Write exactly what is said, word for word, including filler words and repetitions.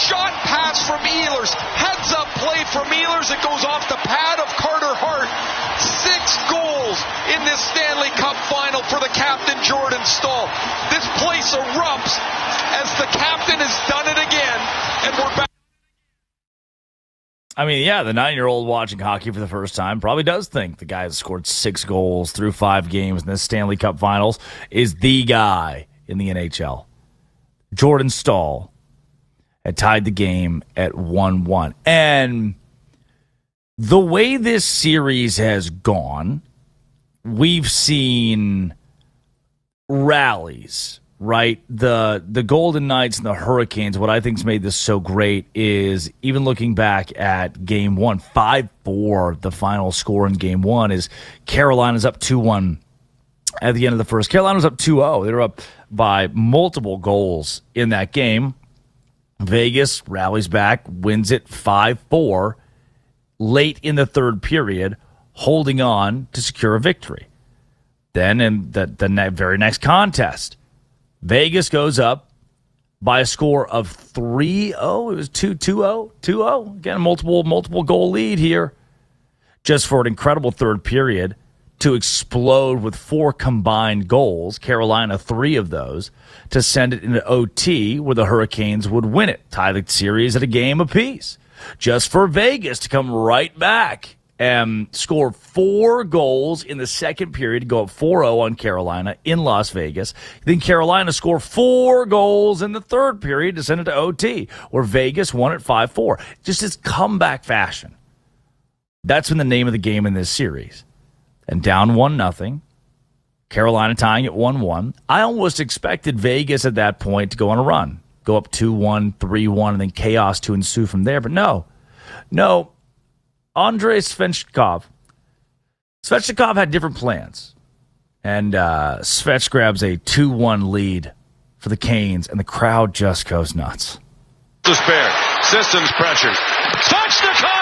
shot pass from Ehlers. Heads up play from Ehlers. It goes off the pad of Carter Hart. Six goals in this Stanley Cup final for the captain, Jordan Staal. This place erupts as the captain has done it again, and we're back. I mean, yeah, the nine-year-old watching hockey for the first time probably does think the guy that scored six goals through five games in the Stanley Cup Finals is the guy in the N H L. Jordan Staal had tied the game at one one. And the way this series has gone, we've seen rallies, right? The the Golden Knights and the Hurricanes, what I think's made this so great is even looking back at game one, five four, the final score in game one is Carolina's up two one at the end of the first. Carolina's up two oh. They were up by multiple goals in that game. Vegas rallies back, wins it five four late in the third period, holding on to secure a victory. Then in the, the ne- very next contest, Vegas goes up by a score of three oh. It was two oh. two oh. Again, a multiple, multiple goal lead here. Just for an incredible third period to explode with four combined goals, Carolina three of those, to send it into O T where the Hurricanes would win it, tie the series at a game apiece. Just for Vegas to come right back and score four goals in the second period, go up four oh on Carolina in Las Vegas. Then Carolina score four goals in the third period to send it to O T, where Vegas won it five four. Just this comeback fashion. That's been the name of the game in this series. And down one nothing, Carolina tying at one one. I almost expected Vegas at that point to go on a run, go up two one, three one, and then chaos to ensue from there. But no, no. Andrei Svechnikov. Svechnikov had different plans. And uh, Svech grabs a two one lead for the Canes, and the crowd just goes nuts. Despair. Systems pressure. Svechnikov!